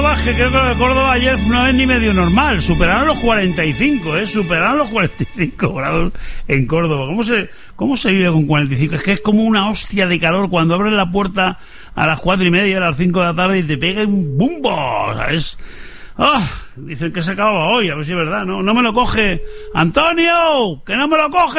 Córdoba, que creo que lo de Córdoba ayer no es ni medio normal. Superaron los 45, superaron los 45 grados en Córdoba. ¿Cómo se vive con 45? Es que es como una hostia de calor cuando abres la puerta a las 4:30, a las 5 de la tarde y te pega un bumbo, ¿sabes? Dicen que se acababa hoy, a ver si es verdad. No me lo coge. ¡Antonio! ¡Que no me lo coge!